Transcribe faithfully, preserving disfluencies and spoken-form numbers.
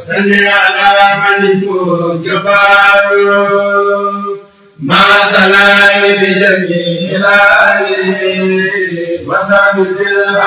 صل على من اسمه جبار مع سلام بجميع الآله وصحبه